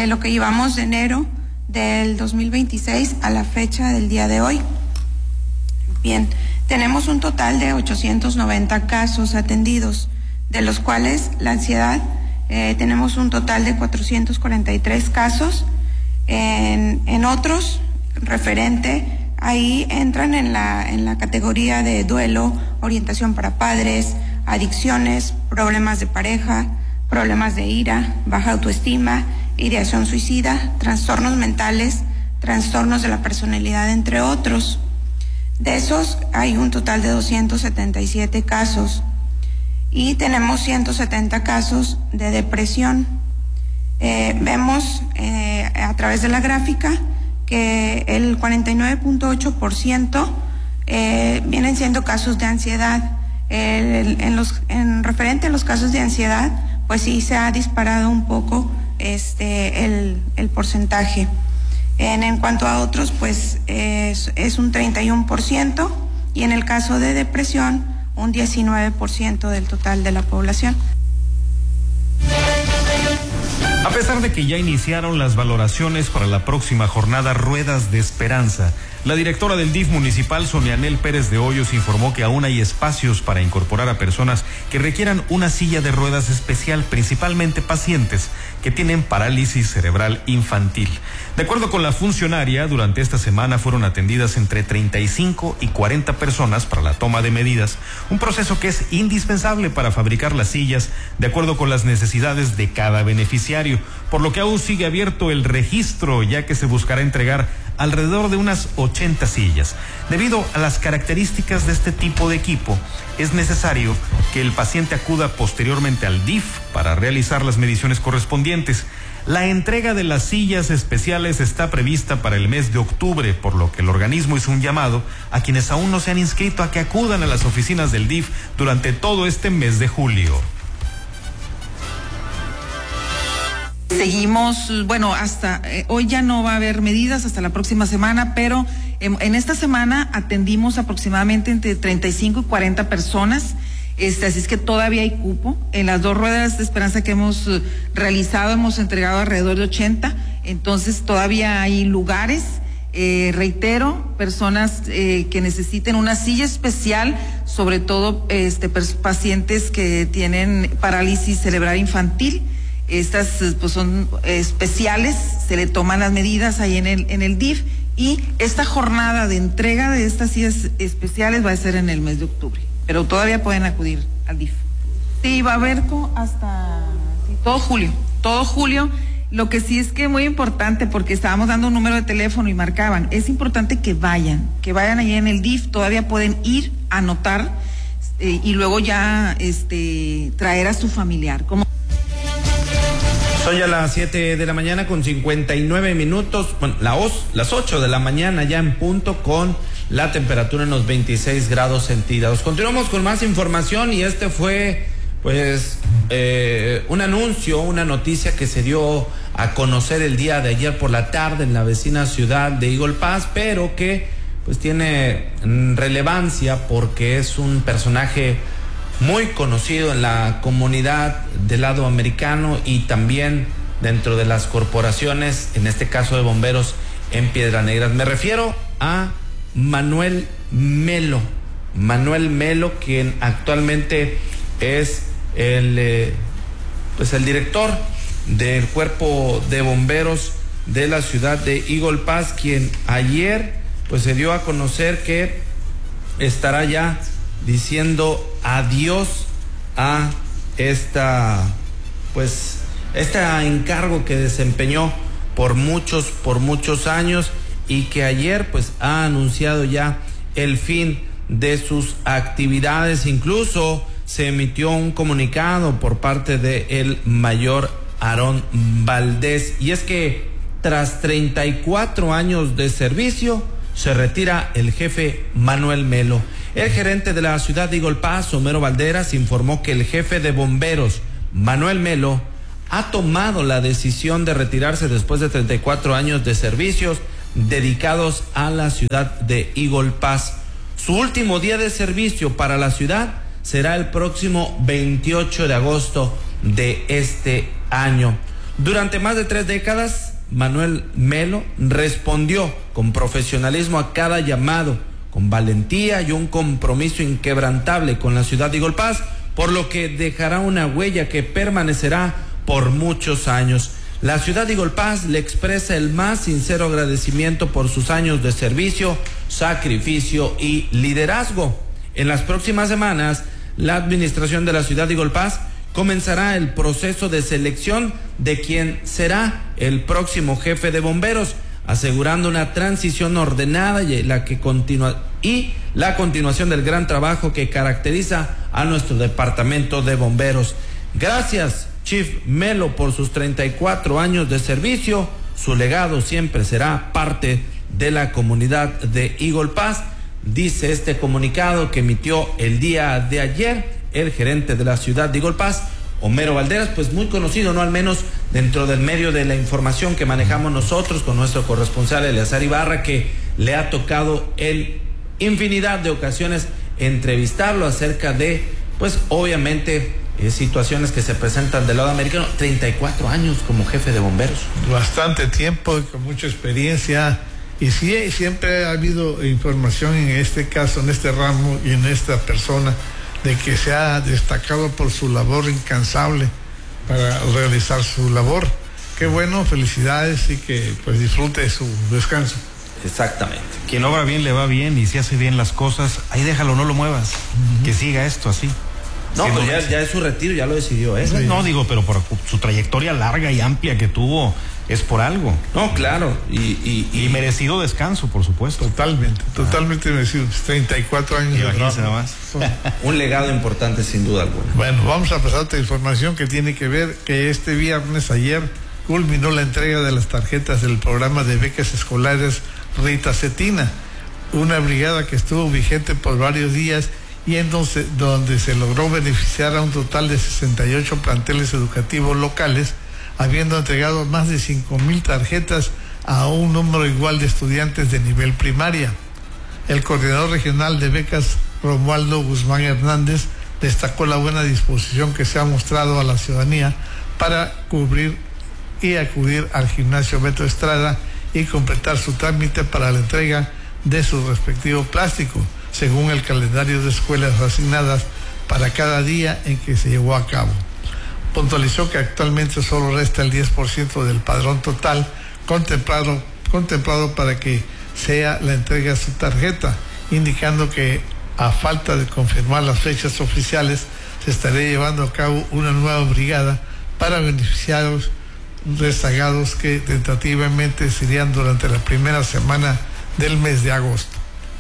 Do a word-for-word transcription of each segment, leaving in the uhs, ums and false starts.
eh, lo que llevamos de enero del dos mil veintiséis a la fecha del día de hoy. Bien, tenemos un total de ochocientos noventa casos atendidos, de los cuales la ansiedad eh, tenemos un total de cuatrocientos cuarenta y tres casos. En, en otros, referente, ahí entran en la, en la categoría de duelo, orientación para padres, adicciones, problemas de pareja, problemas de ira, baja autoestima, ideación suicida, trastornos mentales, trastornos de la personalidad, entre otros. De esos hay un total de doscientos setenta y siete casos y tenemos ciento setenta casos de depresión. Eh, vemos eh, a través de la gráfica que el cuarenta y nueve punto ocho por ciento eh, vienen siendo casos de ansiedad. El, en, los, en referente a los casos de ansiedad, pues sí se ha disparado un poco este el, el porcentaje. En, en cuanto a otros, pues es, es un treinta y uno por ciento y en el caso de depresión, un diecinueve por ciento del total de la población. A pesar de que ya iniciaron las valoraciones para la próxima jornada Ruedas de Esperanza, la directora del D I F municipal, Sonia Nel Pérez de Hoyos, informó que aún hay espacios para incorporar a personas que requieran una silla de ruedas especial, principalmente pacientes que tienen parálisis cerebral infantil. De acuerdo con la funcionaria, durante esta semana fueron atendidas entre treinta y cinco y cuarenta personas para la toma de medidas, un proceso que es indispensable para fabricar las sillas de acuerdo con las necesidades de cada beneficiario, por lo que aún sigue abierto el registro, ya que se buscará entregar alrededor de unas ochenta sillas. Debido a las características de este tipo de equipo, es necesario que el paciente acuda posteriormente al D I F para realizar las mediciones correspondientes. La entrega de las sillas especiales está prevista para el mes de octubre, por lo que el organismo hizo un llamado a quienes aún no se han inscrito a que acudan a las oficinas del D I F durante todo este mes de julio. Seguimos, bueno, hasta eh, hoy ya no va a haber medidas hasta la próxima semana, pero en, en esta semana atendimos aproximadamente entre treinta y cinco y cuarenta personas, este, así es que todavía hay cupo. En las dos ruedas de esperanza que hemos uh, realizado hemos entregado alrededor de ochenta, entonces todavía hay lugares. Eh, reitero, personas eh, que necesiten una silla especial, sobre todo este, pacientes que tienen parálisis cerebral infantil. Estas pues son especiales, se le toman las medidas ahí en el en el D I F y esta jornada de entrega de estas sillas especiales va a ser en el mes de octubre, pero todavía pueden acudir al D I F. Sí, va a haber hasta sí, todo julio, todo julio. Lo que sí es que es muy importante, porque estábamos dando un número de teléfono y marcaban, es importante que vayan, que vayan allí en el D I F, todavía pueden ir a anotar eh, y luego ya este traer a su familiar. Como Son ya las siete de la mañana con cincuenta y nueve minutos, bueno, la os, las ocho de la mañana ya en punto, con la temperatura en los veintiséis grados centígrados. Continuamos con más información y este fue pues eh, un anuncio, una noticia que se dio a conocer el día de ayer por la tarde en la vecina ciudad de Eagle Pass, pero que pues tiene relevancia porque es un personaje muy conocido en la comunidad del lado americano y también dentro de las corporaciones, en este caso de bomberos en Piedras Negras. Me refiero a Manuel Melo. Manuel Melo, quien actualmente es el, eh, pues el director del cuerpo de bomberos de la ciudad de Eagle Pass, quien ayer pues se dio a conocer que estará ya diciendo adiós a esta pues este encargo que desempeñó por muchos por muchos años y que ayer pues ha anunciado ya el fin de sus actividades. Incluso se emitió un comunicado por parte de el mayor Aarón Valdés, y es que tras treinta y cuatro años de servicio se retira el jefe Manuel Melo. El gerente de la ciudad de Eagle Pass, Homero Valderas, informó que el jefe de bomberos, Manuel Melo, ha tomado la decisión de retirarse después de treinta y cuatro años de servicios dedicados a la ciudad de Eagle Pass. Su último día de servicio para la ciudad será el próximo veintiocho de agosto de este año. Durante más de tres décadas, Manuel Melo respondió con profesionalismo a cada llamado, con valentía y un compromiso inquebrantable con la ciudad de Eagle Pass, por lo que dejará una huella que permanecerá por muchos años. La ciudad de Eagle Pass le expresa el más sincero agradecimiento por sus años de servicio, sacrificio y liderazgo. En las próximas semanas, la administración de la ciudad de Eagle Pass comenzará el proceso de selección de quien será el próximo jefe de bomberos, asegurando una transición ordenada y la que continúa y la continuación del gran trabajo que caracteriza a nuestro departamento de bomberos. Gracias, Chief Melo, por sus treinta y cuatro años de servicio. Su legado siempre será parte de la comunidad de Eagle Pass, dice este comunicado que emitió el día de ayer el gerente de la ciudad de Eagle Pass, Homero Valderas, pues muy conocido, no al menos dentro del medio de la información que manejamos nosotros con nuestro corresponsal Eleazar Ibarra, que le ha tocado en infinidad de ocasiones entrevistarlo acerca de, pues obviamente, eh, situaciones que se presentan del lado americano. treinta y cuatro años como jefe de bomberos. Bastante tiempo y con mucha experiencia. Y sí, siempre ha habido información en este caso, en este ramo y en esta persona, de que se ha destacado por su labor incansable para realizar su labor. Qué bueno, felicidades y que pues disfrute su descanso. Exactamente. Quien obra bien le va bien, y si hace bien las cosas, ahí déjalo, no lo muevas. Uh-huh. Que siga esto así. No, pues ya, ya es su retiro, ya lo decidió, ¿eh? No, no, digo, pero por su trayectoria larga y amplia que tuvo, es por algo. No, claro. Y, y, y, y merecido descanso, por supuesto. Totalmente, totalmente ah. merecido. treinta y cuatro años de trabajo. Nada más. Un legado importante, sin duda alguna. Bueno, vamos a pasar otra información que tiene que ver que este viernes, ayer, culminó la entrega de las tarjetas del programa de becas escolares Rita Cetina, una brigada que estuvo vigente por varios días y en donde, donde se logró beneficiar a un total de sesenta y ocho planteles educativos locales, habiendo entregado más de cinco mil tarjetas a un número igual de estudiantes de nivel primaria. El coordinador regional de becas, Romualdo Guzmán Hernández, destacó la buena disposición que se ha mostrado a la ciudadanía para cubrir y acudir al gimnasio Beto Estrada y completar su trámite para la entrega de su respectivo plástico, según el calendario de escuelas asignadas para cada día en que se llevó a cabo. Puntualizó que actualmente solo resta el diez por ciento del padrón total contemplado, contemplado para que sea la entrega de su tarjeta, indicando que a falta de confirmar las fechas oficiales se estaría llevando a cabo una nueva brigada para beneficiarios rezagados que tentativamente serían durante la primera semana del mes de agosto.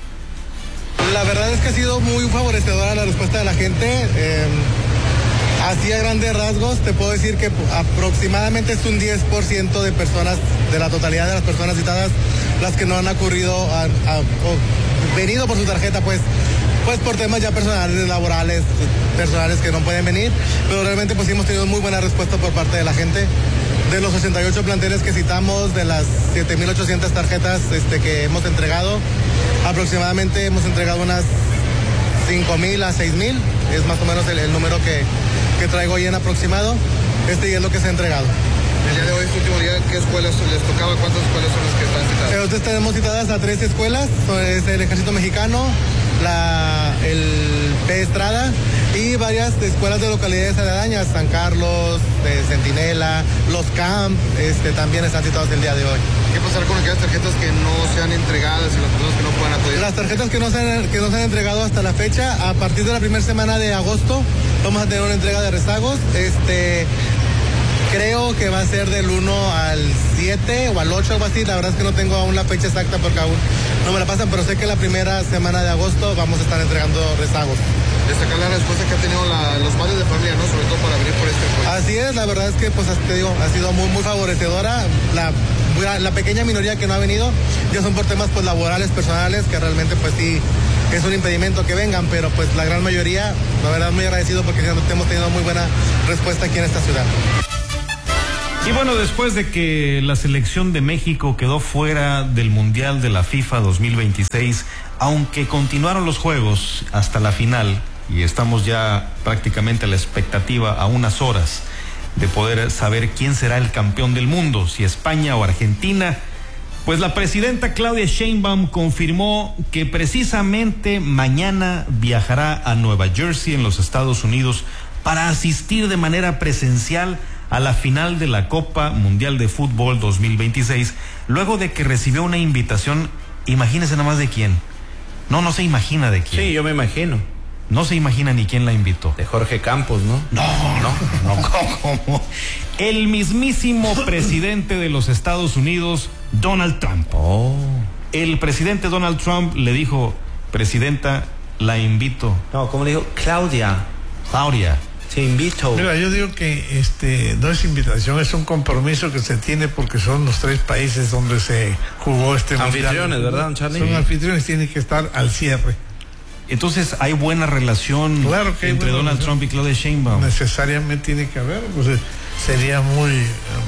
La verdad es que ha sido muy favorecedora la respuesta de la gente. Eh, así a grandes rasgos te puedo decir que aproximadamente es un diez por ciento de personas, de la totalidad de las personas citadas, las que no han ocurrido a, a, o venido por su tarjeta, pues pues por temas ya personales, laborales, personales que no pueden venir, pero realmente pues hemos tenido muy buena respuesta por parte de la gente. De los ochenta y ocho planteles que citamos, de las siete mil ochocientas tarjetas este, que hemos entregado, aproximadamente hemos entregado unas cinco mil a seis mil, es más o menos el, el número que, que traigo ahí en aproximado, este y es lo que se ha entregado. El día de hoy, este último día, ¿qué escuelas les tocaba? ¿Cuántas escuelas son las que están citadas? Entonces tenemos citadas a tres escuelas, es el Ejército Mexicano, la, el P. Estrada y varias escuelas de localidades aledañas, San Carlos, eh, Centinela, Los Camp, este, también están citados el día de hoy. ¿Qué pasará con aquellas tarjetas que no sean entregadas y las personas que no puedan acudir? Las tarjetas que no se han, que no se han entregado hasta la fecha, a partir de la primera semana de agosto, vamos a tener una entrega de rezagos. Este, creo que va a ser del uno al siete o al ocho, algo así. La verdad es que no tengo aún la fecha exacta porque aún no me la pasan, pero sé que la primera semana de agosto vamos a estar entregando rezagos. Destacar la respuesta que han tenido la, los padres de familia, ¿no? Sobre todo para venir por este apoyo. Así es, la verdad es que, pues, te digo, ha sido muy, muy favorecedora. La, la pequeña minoría que no ha venido ya son por temas, pues, laborales, personales, que realmente, pues, sí, es un impedimento que vengan, pero, pues, la gran mayoría, la verdad, muy agradecido porque hemos tenido muy buena respuesta aquí en esta ciudad. Y bueno, después de que la selección de México quedó fuera del Mundial de la FIFA dos mil veintiséis, aunque continuaron los juegos hasta la final, y estamos ya prácticamente a la expectativa a unas horas, de poder saber quién será el campeón del mundo, si España o Argentina. Pues la presidenta Claudia Sheinbaum confirmó que precisamente mañana viajará a Nueva Jersey, en los Estados Unidos, para asistir de manera presencial a la final de la Copa Mundial de Fútbol dos mil veintiséis, luego de que recibió una invitación, imagínese nada más de quién. No, no se imagina de quién. Sí, yo me imagino. No se imagina ni quién la invitó. De Jorge Campos, ¿no? No, no, no, ¿cómo? El mismísimo presidente de los Estados Unidos, Donald Trump. Oh. El presidente Donald Trump le dijo, presidenta, la invito. No, ¿cómo le dijo? Claudia. Claudia. Te invito. Mira, yo digo que este no es invitación, es un compromiso que se tiene porque son los tres países donde se jugó este mundial. Anfitriones, ¿verdad, Charlie? Son anfitriones, tienen que estar al cierre. Entonces, ¿hay buena relación claro que entre Donald relación. Trump y Claudia Sheinbaum? Necesariamente tiene que haber, pues sería muy... Um,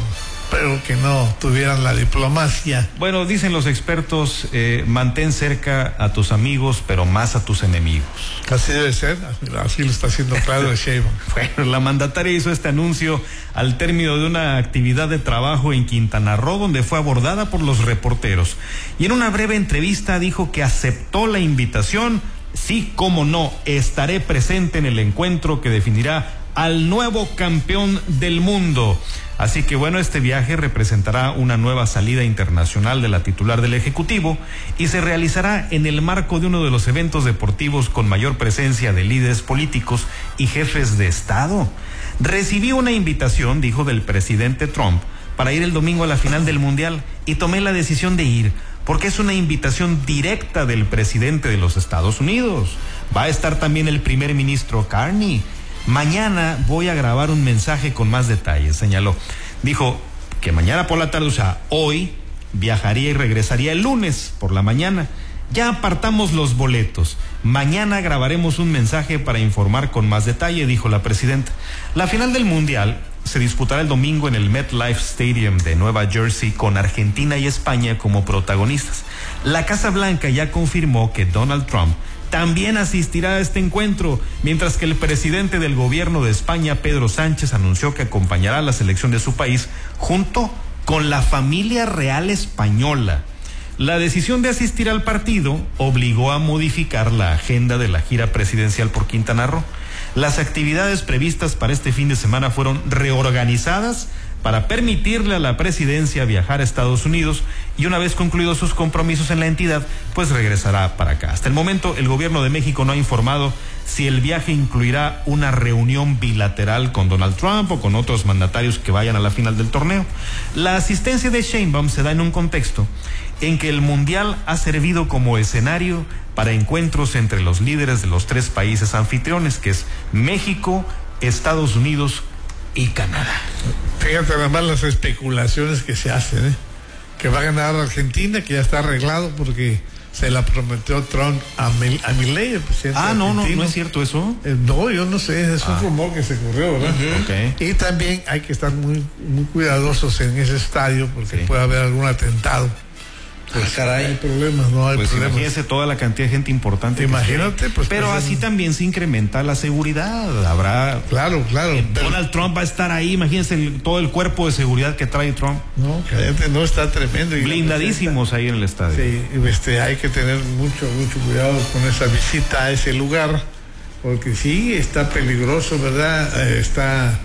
pero que no tuvieran la diplomacia. Bueno, dicen los expertos, eh, mantén cerca a tus amigos, pero más a tus enemigos. Así debe ser, así lo está haciendo Claudia Sheinbaum. Bueno, la mandataria hizo este anuncio al término de una actividad de trabajo en Quintana Roo, donde fue abordada por los reporteros. Y en una breve entrevista dijo que aceptó la invitación. Sí, cómo no, estaré presente en el encuentro que definirá al nuevo campeón del mundo. Así que bueno, este viaje representará una nueva salida internacional de la titular del Ejecutivo y se realizará en el marco de uno de los eventos deportivos con mayor presencia de líderes políticos y jefes de Estado. Recibí una invitación, dijo, del presidente Trump para ir el domingo a la final del Mundial y tomé la decisión de ir porque es una invitación directa del presidente de los Estados Unidos. Va a estar también el primer ministro Carney. Mañana voy a grabar un mensaje con más detalles, señaló. Dijo que mañana por la tarde, o sea, hoy, viajaría y regresaría el lunes por la mañana. Ya apartamos los boletos. Mañana grabaremos un mensaje para informar con más detalle, dijo la presidenta. La final del Mundial se disputará el domingo en el MetLife Stadium de Nueva Jersey con Argentina y España como protagonistas. La Casa Blanca ya confirmó que Donald Trump también asistirá a este encuentro, mientras que el presidente del gobierno de España, Pedro Sánchez, anunció que acompañará a la selección de su país junto con la familia real española. La decisión de asistir al partido obligó a modificar la agenda de la gira presidencial por Quintana Roo. Las actividades previstas para este fin de semana fueron reorganizadas para permitirle a la presidencia viajar a Estados Unidos y una vez concluidos sus compromisos en la entidad, pues regresará para acá. Hasta el momento, el gobierno de México no ha informado si el viaje incluirá una reunión bilateral con Donald Trump o con otros mandatarios que vayan a la final del torneo. La asistencia de Sheinbaum se da en un contexto en que el Mundial ha servido como escenario para encuentros entre los líderes de los tres países anfitriones, que es México, Estados Unidos y Canadá. Fíjate nada más las especulaciones que se hacen, ¿eh? Que va a ganar Argentina, que ya está arreglado porque se la prometió Trump a, Mil, a Milei, el presidente Ah, no, argentino. no, no es cierto eso. Eh, no, yo no sé, es un ah. rumor que se corrió, ¿verdad? Uh-huh. Okay. Y también hay que estar muy, muy cuidadosos en ese estadio porque sí. puede haber algún atentado. Pues, ah, caray. No hay problemas, no hay pues problemas. Imagínese toda la cantidad de gente importante. Imagínate, pues. Pero pues, así en... también se incrementa la seguridad. Habrá. Claro, claro. Eh, Donald Trump va a estar ahí. Imagínense el, todo el cuerpo de seguridad que trae Trump. No, cállate, no, está tremendo. Blindadísimos ahí en el estadio. Sí, este, hay que tener mucho, mucho cuidado con esa visita a ese lugar, porque sí, está peligroso, ¿verdad? Eh, está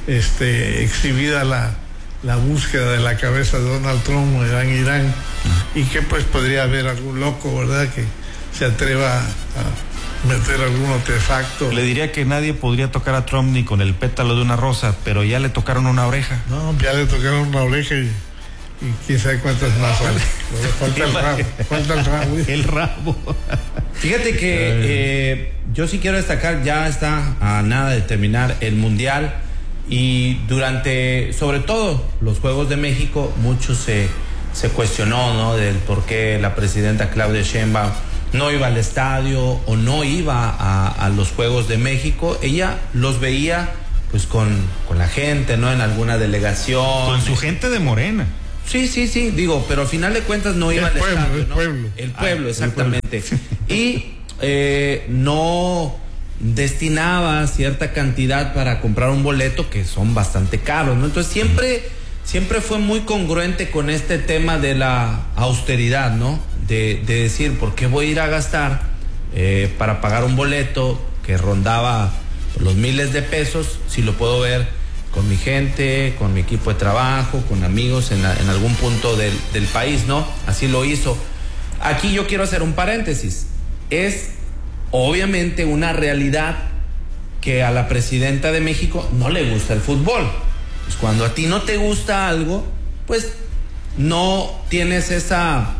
este, exhibida la. la búsqueda de la cabeza de Donald Trump en Irán, y que pues podría haber algún loco, ¿verdad?, que se atreva a meter algún artefacto. Le diría que nadie podría tocar a Trump ni con el pétalo de una rosa, pero ya le tocaron una oreja. No, ya le tocaron una oreja y, y quién sabe cuántas más. Falta el rabo, falta el rabo. El rabo. Fíjate que eh, yo sí quiero destacar, ya está a nada de terminar el Mundial. Y durante, sobre todo, los Juegos de México, mucho se, se cuestionó, ¿no?, del por qué la presidenta Claudia Sheinbaum no iba al estadio o no iba a, a los Juegos de México. Ella los veía, pues, con, con la gente, ¿no?, en alguna delegación. Con su gente de Morena. Sí, sí, sí, digo, pero al final de cuentas no iba el al pueblo, estadio, el ¿no? pueblo. El pueblo, ah, exactamente. El pueblo. Y eh, no... destinaba cierta cantidad para comprar un boleto que son bastante caros, ¿no? Entonces siempre, siempre fue muy congruente con este tema de la austeridad, ¿no? De, de decir, ¿por qué voy a ir a gastar eh, para pagar un boleto que rondaba los miles de pesos si lo puedo ver con mi gente, con mi equipo de trabajo, con amigos en, la, en algún punto del, del país, ¿no? Así lo hizo. Aquí yo quiero hacer un paréntesis. Es obviamente una realidad que a la presidenta de México no le gusta el fútbol. Pues cuando a ti no te gusta algo, pues no tienes esa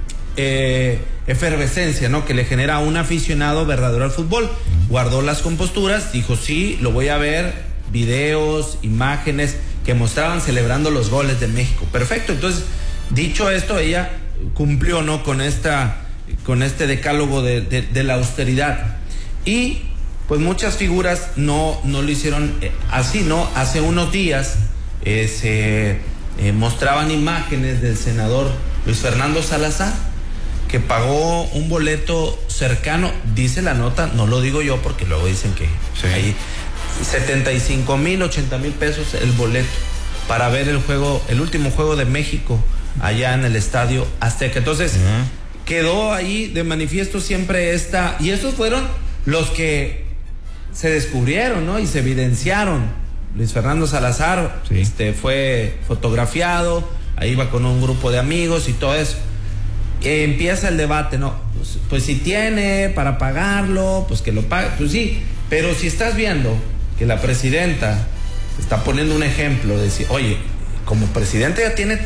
eh, efervescencia, ¿no? Que le genera a un aficionado verdadero al fútbol. Guardó las composturas, dijo, sí, lo voy a ver, videos, imágenes que mostraban celebrando los goles de México. Perfecto. Entonces, dicho esto, ella cumplió, ¿no? Con esta, con este decálogo de, de, de la austeridad. Y pues muchas figuras no, no lo hicieron así, ¿no? Hace unos días eh, se eh, mostraban imágenes del senador Luis Fernando Salazar, que pagó un boleto cercano, dice la nota, no lo digo yo porque luego dicen que sí. Hay setenta y cinco mil, ochenta mil pesos el boleto para ver el juego, el último juego de México allá en el Estadio Azteca. Entonces, uh-huh. quedó ahí de manifiesto siempre esta, y esos fueron los que se descubrieron, ¿no? Y se evidenciaron. Luis Fernando Salazar, sí. este, fue fotografiado, ahí va con un grupo de amigos y todo eso. Eh, empieza el debate, ¿no? Pues, pues si tiene para pagarlo, pues que lo pague, pues sí, pero si estás viendo que la presidenta está poniendo un ejemplo de decir, oye, como presidente ya tiene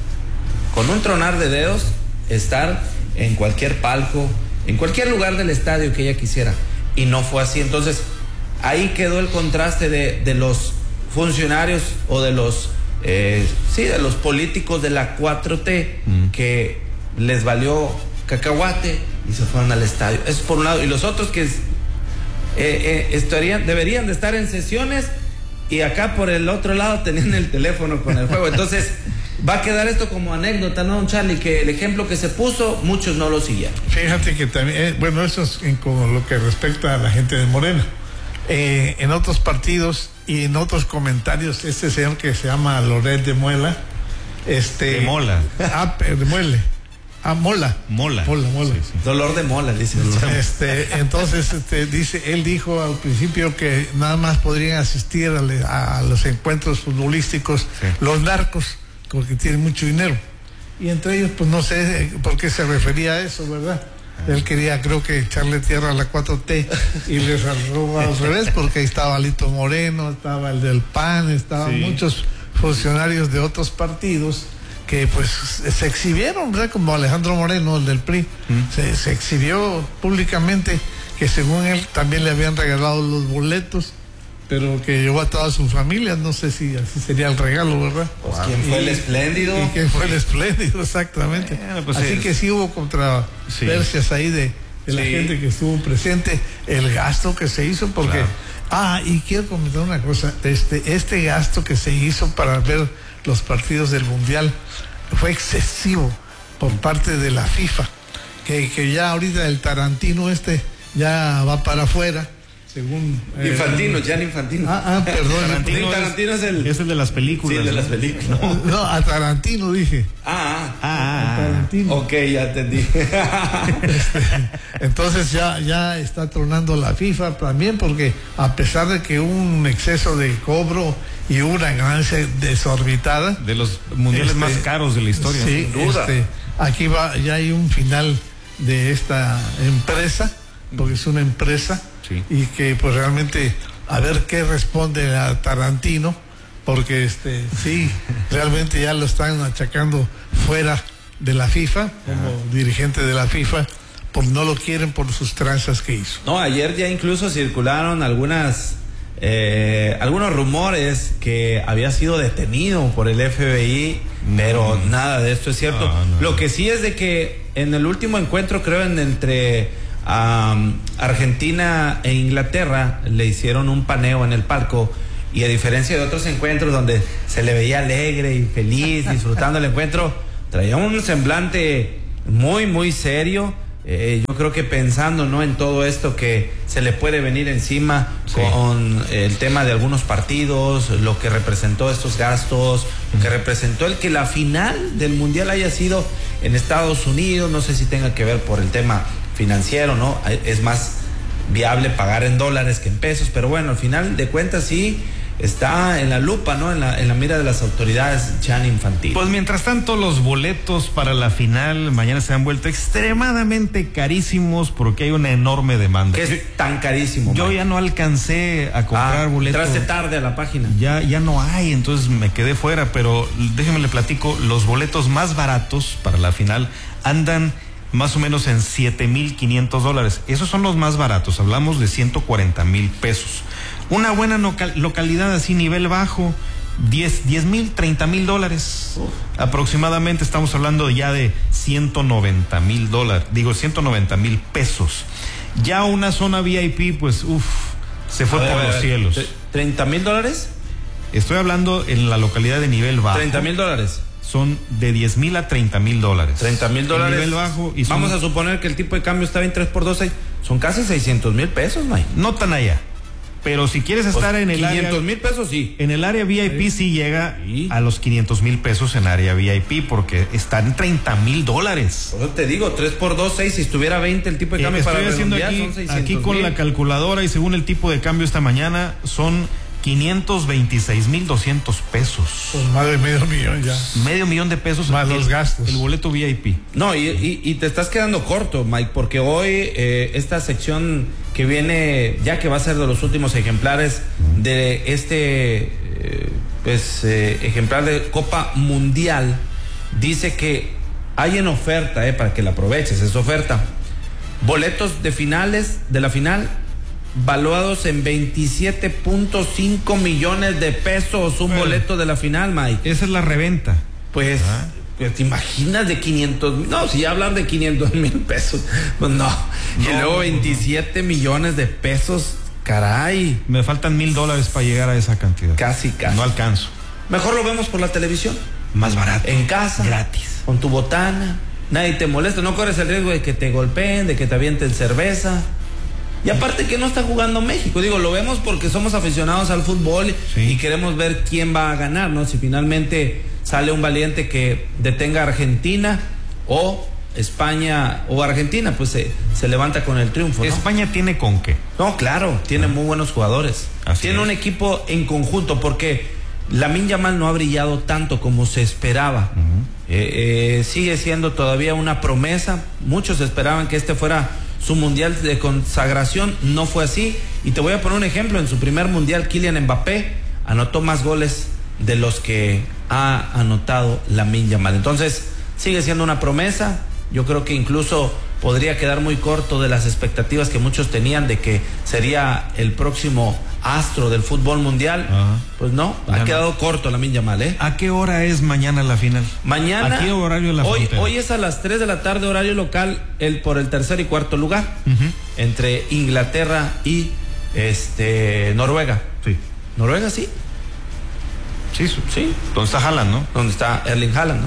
con un tronar de dedos estar en cualquier palco, en cualquier lugar del estadio que ella quisiera, y no fue así. Entonces ahí quedó el contraste de, de los funcionarios o de los eh, sí, de los políticos de la cuatro T mm. que les valió cacahuate y se fueron al estadio. Eso por un lado. Y los otros que Eh, eh, estarían, deberían de estar en sesiones y acá por el otro lado tenían el teléfono con el juego. Entonces va a quedar esto como anécdota, ¿no, don Charlie? Que el ejemplo que se puso, muchos no lo siguieron. Fíjate que también, eh, bueno, eso es en como lo que respecta a la gente de Morena. Eh, en otros partidos y en otros comentarios, este señor que se llama Loret de Muela, este... De Mola. Ah, de Muele. Ah, mola. Mola. Mola, mola. Sí, sí. Dolor de mola, dice. Este, entonces, este, dice, él dijo al principio que nada más podrían asistir a, a los encuentros futbolísticos sí. los narcos, porque tienen mucho dinero. Y entre ellos, pues no sé por qué se refería a eso, ¿verdad? Él quería, creo que, echarle tierra a la cuatro T y les arroba al revés, porque ahí estaba Alito Moreno, estaba el del P A N, estaban sí. muchos funcionarios de otros partidos que pues se exhibieron, ¿verdad? Como Alejandro Moreno, el del P R I, ¿Mm? se, se exhibió públicamente que según él también le habían regalado los boletos, pero que llevó a toda su familia, no sé si así sería el regalo, ¿verdad? Pues wow. ¿Quién fue y, el espléndido? Y quién fue el espléndido, exactamente. Bueno, pues así es. Que sí hubo controversias sí. ahí de, de la sí. gente que estuvo presente, el gasto que se hizo, porque... Claro. Ah, y quiero comentar una cosa, este, este gasto que se hizo para ver los partidos del Mundial fue excesivo por parte de la FIFA, que, que ya ahorita el Tarantino este ya va para afuera, según... Eh, Infantino, Gianni Infantino. Ah, ah perdón. Tarantino, el, Tarantino es, el, es el de las películas. Sí, de ¿no? las películas. No, no, a Tarantino dije. Ah, ah, ah. A Tarantino. Ok, ya entendí. Este, entonces ya, ya está tronando la FIFA también, porque a pesar de que hubo un exceso de cobro y una ganancia desorbitada. De los mundiales este, más caros de la historia. Sí, sin duda. Este, aquí va, ya hay un final de esta empresa, porque es una empresa, sí. y que pues realmente a ver qué responde a Tarantino, porque este sí, realmente ya lo están achacando fuera de la FIFA, como Ajá. dirigente de la FIFA, pues no lo quieren por sus tranzas que hizo. No, ayer ya incluso circularon algunas eh, algunos rumores que había sido detenido por el F B I, no. pero nada de esto es cierto. No, no. Lo que sí es de que en el último encuentro, creo, en entre um, Argentina e Inglaterra, le hicieron un paneo en el palco, y a diferencia de otros encuentros donde se le veía alegre y feliz disfrutando el encuentro, traía un semblante muy muy serio, Eh, yo creo que pensando, ¿no?, en todo esto que se le puede venir encima, sí, con el tema de algunos partidos, lo que representó estos gastos, mm. lo que representó el que la final del Mundial haya sido en Estados Unidos, no sé si tenga que ver por el tema financiero, ¿no? Es más viable pagar en dólares que en pesos, pero bueno, al final de cuentas sí está en la lupa, ¿no? En la, en la mira de las autoridades Gianni Infantino. Pues mientras tanto, los boletos para la final mañana se han vuelto extremadamente carísimos porque hay una enorme demanda. ¿Qué es tan carísimo, Yo Mike? ya no alcancé a comprar ah, boletos. Entraste tarde a la página. Ya, ya no hay, entonces me quedé fuera, pero déjeme le platico, los boletos más baratos para la final andan más o menos en siete mil quinientos dólares. Esos son los más baratos, hablamos de ciento cuarenta mil pesos. Una buena local, localidad así, nivel bajo, diez mil, treinta mil dólares. Uf. Aproximadamente estamos hablando ya de ciento noventa mil dólares, digo ciento noventa mil pesos. Ya una zona V I P, pues, uff, se fue ver, por los ver, cielos. ¿treinta mil dólares? Estoy hablando en la localidad de nivel bajo. ¿treinta mil dólares? Son de diez mil a treinta mil dólares. treinta mil dólares. Nivel bajo. Y vamos son... a suponer que el tipo de cambio está en tres por doce. Son casi seiscientos mil pesos, Mike. No tan allá. Pero si quieres estar pues en el área. quinientos mil pesos, sí. En el área V I P sí, sí llega sí. a los quinientos mil pesos en área V I P porque están en treinta mil dólares. Por eso te digo, tres por dos, seis. Si estuviera veinte el tipo de cambio eh, para haciendo aquí, son seiscientos aquí con mil. La calculadora y según el tipo de cambio esta mañana son quinientos veintiséis mil doscientos pesos. Pues más de medio millón ya. Medio millón de pesos. Más el, los gastos. El boleto V I P. No, y, y, y te estás quedando corto, Mike, porque hoy eh, esta sección que viene, ya que va a ser de los últimos ejemplares de este eh, pues eh, ejemplar de Copa Mundial, dice que hay en oferta, eh, para que la aproveches, es oferta. Boletos de finales, de la final, valuados en veintisiete punto cinco millones de pesos, un bueno, boleto de la final, Mike. Esa es la reventa. Pues, ¿ah? pues te imaginas de quinientos mil, no, si ya hablan de quinientos mil pesos, pues no, y no, luego veintisiete no. millones de pesos, caray. Me faltan mil dólares para llegar a esa cantidad. Casi, casi. No alcanzo. Mejor lo vemos por la televisión. Más barato. En casa. Gratis. Con tu botana, nadie te molesta, no corres el riesgo de que te golpeen, de que te avienten cerveza. Y aparte que no está jugando México, digo, lo vemos porque somos aficionados al fútbol sí. y queremos ver quién va a ganar, ¿no? Si finalmente sale un valiente que detenga a Argentina o España o Argentina, pues se, se levanta con el triunfo, ¿no? España tiene con qué. No, claro, tiene muy buenos jugadores. Así tiene es. Un equipo en conjunto porque Lamine Yamal no ha brillado tanto como se esperaba. Uh-huh. eh, eh, sigue siendo todavía una promesa. Muchos esperaban que este fuera su mundial de consagración, no fue así. Y te voy a poner un ejemplo: en su primer mundial, Kylian Mbappé anotó más goles de los que ha anotado Lamine Yamal. Entonces sigue siendo una promesa. Yo creo que incluso podría quedar muy corto de las expectativas que muchos tenían de que sería el próximo astro del fútbol mundial. Ajá. Pues no, ya ha no. quedado corto Lamine Yamal, ¿eh? ¿A qué hora es mañana la final? Mañana. ¿A qué horario de la hoy, frontera? Hoy es a las tres de la tarde, horario local, el por el tercer y cuarto lugar, uh-huh. entre Inglaterra y este Noruega. Sí. ¿Noruega sí? Sí, sí. ¿Dónde está Haaland, no? ¿Dónde está Erling Haaland, no?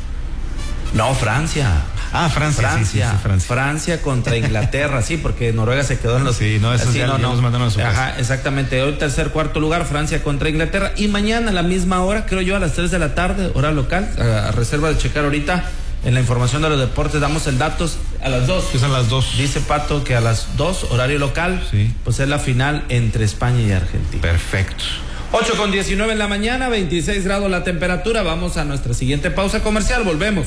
No, Francia. Ah, Francia, Francia, sí, sí, sí, Francia. Francia contra Inglaterra, sí, porque Noruega se quedó en los... Sí, no, esos sí, ya, no, ya no. los mandaron a su casa. Ajá, exactamente, hoy tercer, cuarto lugar, Francia contra Inglaterra, y mañana a la misma hora, creo yo, a las tres de la tarde, hora local, a, a reserva de checar ahorita, en la información de los deportes, damos el dato a las dos. Es a las dos. Dice Pato que a las dos, horario local, sí. pues es la final entre España y Argentina. Perfecto. ocho con diecinueve en la mañana, veintiséis grados la temperatura, vamos a nuestra siguiente pausa comercial, volvemos.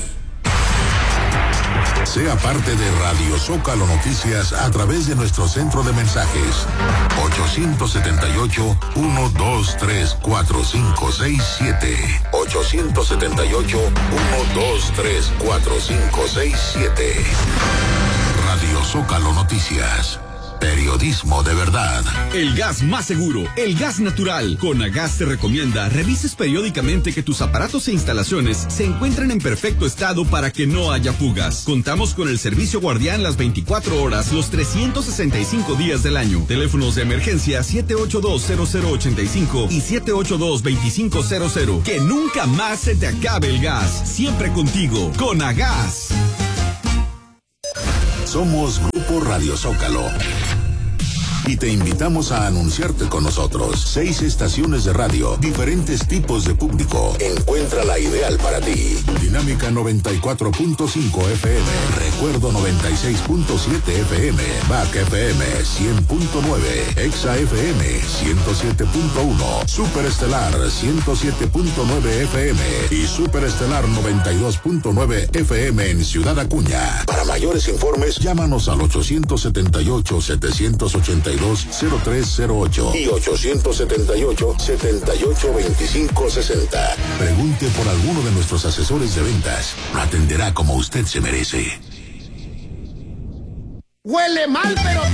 Sea parte de Radio Zócalo Noticias a través de nuestro centro de mensajes ocho siete ocho, uno dos tres, cuatro cinco seis siete ocho siete ocho, uno dos tres, cuatro cinco seis siete. Radio Zócalo Noticias. Periodismo de verdad. El gas más seguro, el gas natural. Conagas te recomienda revises periódicamente que tus aparatos e instalaciones se encuentren en perfecto estado para que no haya fugas. Contamos con el servicio guardián las veinticuatro horas, los trescientos sesenta y cinco días del año. Teléfonos de emergencia siete ocho dos, cero cero ocho cinco y siete ocho dos, dos cinco cero cero. Que nunca más se te acabe el gas. Siempre contigo. Conagas. Somos Grupo Radio Zócalo. Y te invitamos a anunciarte con nosotros. Seis estaciones de radio, diferentes tipos de público. Encuentra la ideal para ti. Dinámica noventa y cuatro punto cinco F M. Recuerdo noventa y seis punto siete F M. B A C F M cien punto nueve. Exa F M ciento siete punto uno. Superestelar ciento siete punto nueve F M. Y Superestelar noventa y dos punto nueve F M en Ciudad Acuña. Para mayores informes, llámanos al ochocientos setenta y ocho, setecientos ochenta y dos, cero tres cero ocho y ochocientos setenta y ocho, setenta y ocho, veinticinco sesenta. Pregunte por alguno de nuestros asesores de ventas. Lo atenderá como usted se merece. Huele mal, pero